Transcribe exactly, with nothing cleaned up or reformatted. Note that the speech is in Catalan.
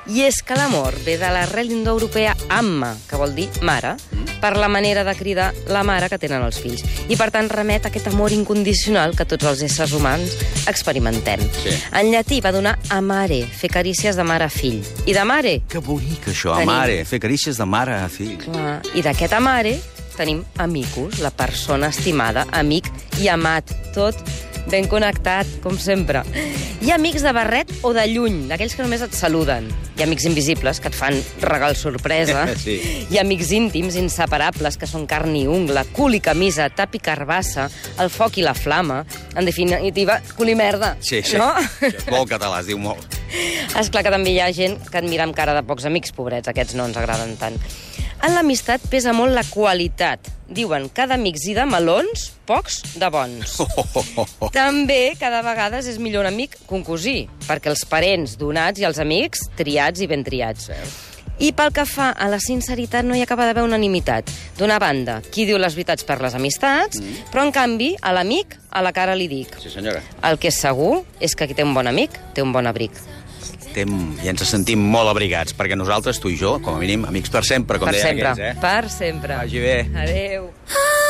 I és que l'amor ve de l'arrel indoeuropea amma, que vol dir mare, per la manera de cridar la mare que tenen els fills. I, per tant, remet a aquest amor incondicional que tots els éssers humans experimentem. Sí. En llatí va donar amare, fer carícies de mare a fill. I de mare... Que bonic, això, Tenim- amare. Fer carícies de mare a fill. Clar, i d'aquest amare tenim amicus, la persona estimada, amic i amat, tot ben connectat, com sempre. Hi ha amics de barret o de lluny, d'aquells que només et saluden. Hi ha amics invisibles, que et fan regal sorpresa. Sí. Hi ha amics íntims, inseparables, que són carn i ungla, cul i camisa, tap i carbassa, el foc i la flama. En definitiva, cul i merda. Sí, sí. No? Això és molt català, es diu molt. Esclar que també hi ha gent que et mira amb cara de pocs amics, pobrets, aquests no ens agraden tant. En l'amistat pesa molt la qualitat. Diuen que d'amics i de melons, pocs de bons. Oh, oh, oh, oh. També, cada vegada és millor un amic que un cosí, perquè els parents donats i els amics triats i ben triats. I pel que fa a la sinceritat no hi acaba d'haver unanimitat. D'una banda, qui diu les veritats per les amistats, mm. però en canvi a l'amic a la cara li dic. Sí, senyora. El que és segur és que qui té un bon amic té un bon abric. Estem, ja ens sentim molt abrigats, perquè nosaltres, tu i jo, com a mínim, amics per sempre, com Per deien sempre, aquells, eh? per sempre. Vagi bé. Adéu.